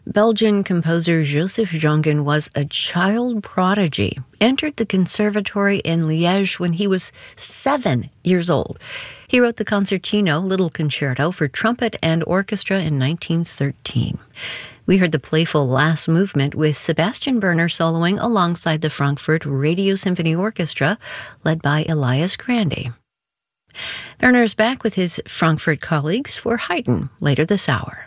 Belgian composer Joseph Jongen was a child prodigy, entered the conservatory in Liège when he was 7 years old. He wrote the concertino, Little Concerto, for trumpet and orchestra in 1913. We heard the playful last movement with Sebastian Berner soloing alongside the Frankfurt Radio Symphony Orchestra, led by Elias Grande. Berner's back with his Frankfurt colleagues for Haydn later this hour.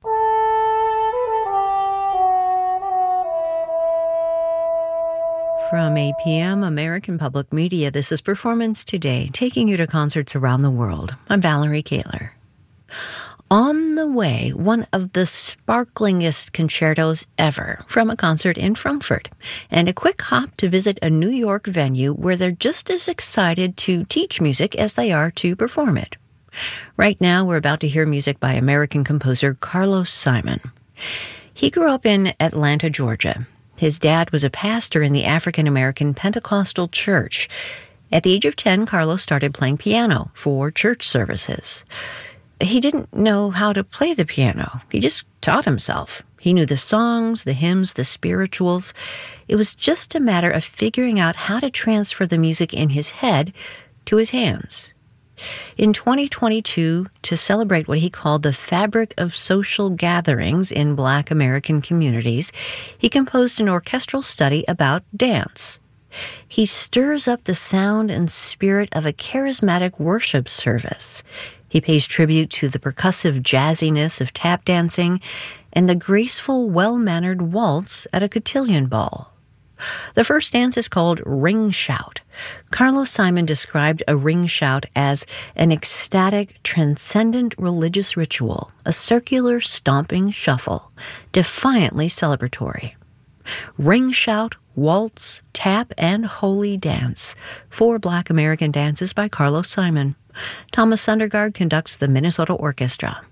From APM, American Public Media, this is Performance Today, taking you to concerts around the world. I'm Valerie Kaler. On the Way, one of the sparklingest concertos ever from a concert in Frankfurt, and a quick hop to visit a New York venue where they're just as excited to teach music as they are to perform it. Right now, we're about to hear music by American composer Carlos Simon. He grew up in Atlanta, Georgia. His dad was a pastor in the African-American Pentecostal church. At the age of 10, Carlos started playing piano for church services. He didn't know how to play the piano. He just taught himself. He knew the songs, the hymns, the spirituals. It was just a matter of figuring out how to transfer the music in his head to his hands. In 2022, to celebrate what he called the fabric of social gatherings in Black American communities, he composed an orchestral study about dance. He stirs up the sound and spirit of a charismatic worship service. He pays tribute to the percussive jazziness of tap dancing and the graceful, well-mannered waltz at a cotillion ball. The first dance is called Ring Shout. Carlos Simon described a ring shout as an ecstatic, transcendent religious ritual, a circular stomping shuffle, defiantly celebratory. Ring shout, waltz, tap, and holy dance. 4 Black American dances by Carlos Simon. Thomas Sundergaard conducts the Minnesota Orchestra.